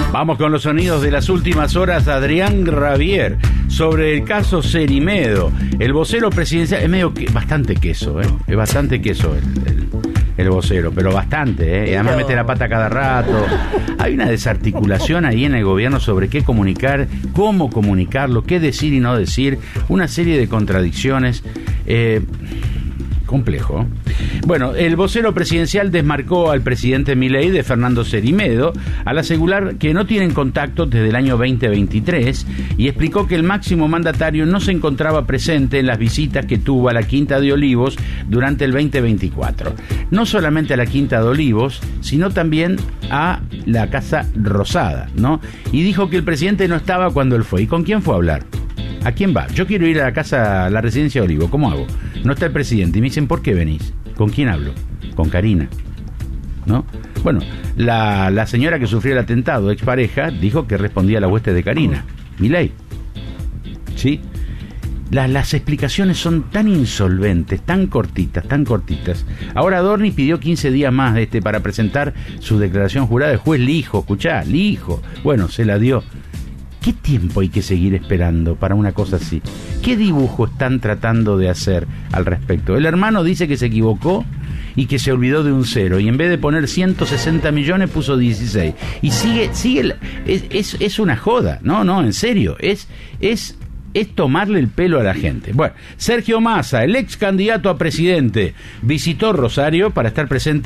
Vamos con los sonidos de las últimas horas. Adrián Rabier, sobre el caso Cerimedo. El vocero presidencial, es medio bastante queso, es bastante queso el vocero, pero bastante, y además mete la pata cada rato. Hay una desarticulación ahí en el gobierno sobre qué comunicar, cómo comunicarlo, qué decir y no decir, una serie de contradicciones. Complejo. Bueno, el vocero presidencial desmarcó al presidente Milei de Fernando Cerimedo al asegurar que no tienen contacto desde el año 2023 y explicó que el máximo mandatario no se encontraba presente en las visitas que tuvo a la Quinta de Olivos durante el 2024. No solamente a la Quinta de Olivos, sino también a la Casa Rosada, ¿no? Y dijo que el presidente no estaba cuando él fue. ¿Y con quién fue a hablar? ¿A quién va? Yo quiero ir a la casa, a la residencia de Olivo. ¿Cómo hago? No está el presidente. Y me dicen, ¿por qué venís? ¿Con quién hablo? Con Karina, ¿no? Bueno, la señora que sufrió el atentado, expareja, dijo que respondía a la hueste de Karina. Milei. ¿Sí? Las explicaciones son tan insolventes, tan cortitas. Ahora Adorni pidió 15 días más para presentar su declaración jurada. El juez Lijo, escuchá, Lijo. Bueno, se la dio. ¿Qué tiempo hay que seguir esperando para una cosa así? ¿Qué dibujo están tratando de hacer al respecto? El hermano dice que se equivocó y que se olvidó de un 0 y en vez de poner 160 millones puso 16. Y sigue es una joda. No, en serio, es tomarle el pelo a la gente. Bueno, Sergio Massa, el ex candidato a presidente, visitó Rosario para estar presente